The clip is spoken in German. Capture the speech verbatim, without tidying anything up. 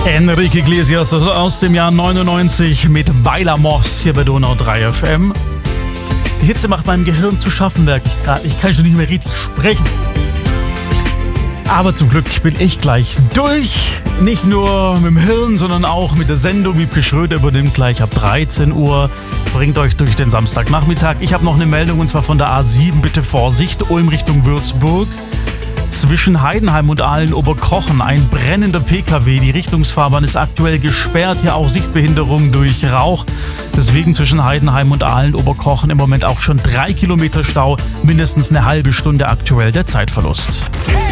Enrique Iglesias aus dem Jahr neunundneunzig mit Bailamos hier bei Donau drei F M. Die Hitze macht meinem Gehirn zu schaffen, merke ich gerade. Ich kann schon nicht mehr richtig sprechen. Aber zum Glück bin ich gleich durch. Nicht nur mit dem Hirn, sondern auch mit der Sendung. Wiebke Schröder übernimmt gleich ab dreizehn Uhr. Bringt euch durch den Samstagnachmittag. Ich habe noch eine Meldung und zwar von der A sieben. Bitte Vorsicht, Ulm Richtung Würzburg. Zwischen Heidenheim und Aalen-Oberkochen ein brennender P K W. Die Richtungsfahrbahn ist aktuell gesperrt. Hier auch Sichtbehinderung durch Rauch. Deswegen zwischen Heidenheim und Aalen-Oberkochen im Moment auch schon drei Kilometer Stau. Mindestens eine halbe Stunde aktuell der Zeitverlust.